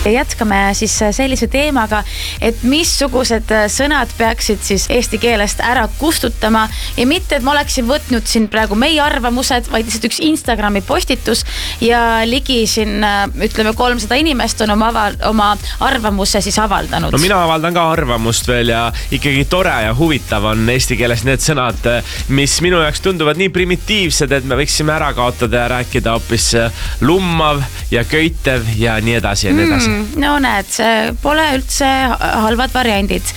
ja jätkame siis sellise teemaga, et missugused sõnad peaksid siis eesti keelest ära kustutama ja mitte, et ma oleksin võtnud siin praegu meie arvamused, vaid lihtsalt üks Instagrami postitus ja ligi siin ütleme 300 inimest on oma arvamuse siis avaldanud. No mina avaldan ka arvamust veel ja ikkagi tore ja huvitav on eesti keeles need sõnad, mis minu jaoks tunduvad nii primitiivsed, et me võiksime ära kaotada ja rääkida hoopis lummav ja köitev ja nii edasi ja nii edasi. No näed, pole üldse halvad variandid.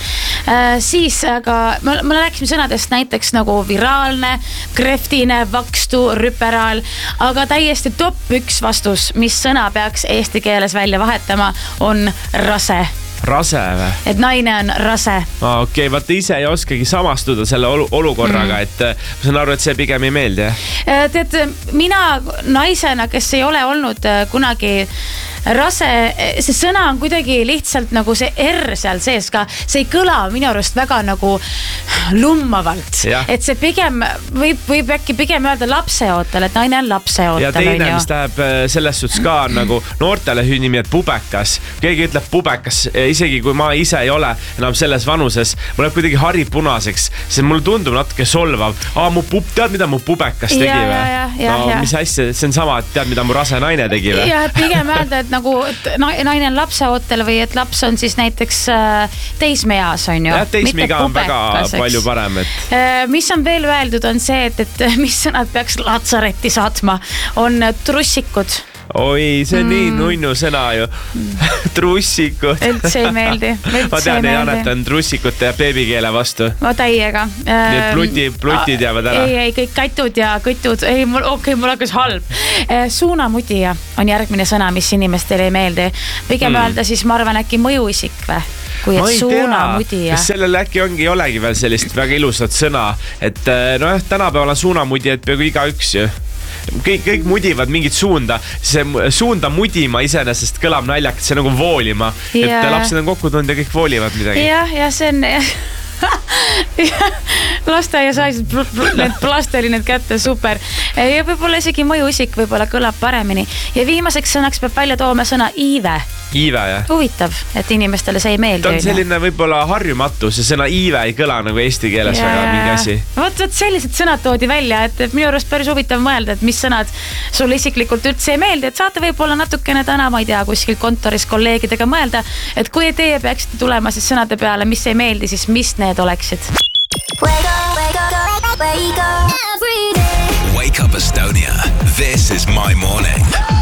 Siis aga me rääkisime sõnadest näiteks nagu viraalne, kreftine, vakstu, rüperaal, aga täiesti top 1 vastus, mis sõna peaks eesti keeles välja vahetama, on rase. Rase või? Et naine on rase. Okei, vaata ise ei oskagi samastuda selle olukorraga, et ma saan aru, et see pigem ei meeldi. Tead, mina naisena, kes ei ole olnud kunagi rase, see sõna on kuidagi lihtsalt nagu see R seal sees ka, see ei kõla minu arust väga nagu lummavalt. Et see pigem võib äkki pigem öelda lapseootel, et naine on lapseootel. Ja teine, mis läheb selles suhtes ka nagu noortele hüüdnimi, et pubekas. Keegi ütleb pubekas, isegi kui ma ise ei ole enam selles vanuses, mul läheb kuidagi hari punaseks, sest mulle tundub natuke solvav. Tead, mida mu pubekas tegi või? No mis hästi, see on sama, et tead, mida mu rase naine tegi või? Ja pigem öelda, et nagu naine on lapseootel või et laps on siis näiteks teismeeas on ju. Ja teismiga on väga palju parem. Mis on veel öeldud on see, et mis sõnad peaks latsaretti saatma, on trussikud. Oi, see on nii nunnu sõna ju. Trussikud. Üldse ei meeldi. Ma tean, et Janet on trussikute ja beebikeele vastu. Ma täiega. Need plutid jäävad ära. Ei, kõik katud ja kõtud. Ei, mul hakkas halb. Suunamudija on järgmine sõna, mis inimestele ei meeldi. Pigem öelda siis, ma arvan, äkki mõjuisik või? Kui et suunamudija. Sellel äkki ei olegi veel sellist väga ilusat sõna. Et tänapäeval on suunamudija, et peaaegu iga üks ju. Kõik mudivad mingit suunda. See suunda mudima iseenesest kõlab naljakalt, see nagu voolima. Et lapsed on kokku tulnud ja kõik voolivad midagi. Ja see on... lasteaias ajasid need plastelined kätte, super. Ja võib-olla isegi mõjuisik võib-olla kõlab paremini. Ja viimaseks sõnaks peab välja tooma sõna iive. Iive, jah? Huvitav, et inimestele see ei meeldi. Ta on selline võib-olla harjumatu, see sõna iive ei kõla nagu eesti keeles väga mingi asi. Võt sellised sõnad toodi välja, et minu arust päris huvitav mõelda, et mis sõnad sul isiklikult üldse ei meeldi, et saate võib-olla natukene täna, ma ei tea, kuskil kontoris kolleegidega mõelda, et kui teie peaksite tulema siis sõnade peale, mis ei meeldi, siis mis need oleksid? Wake up Estonia. This is my morning.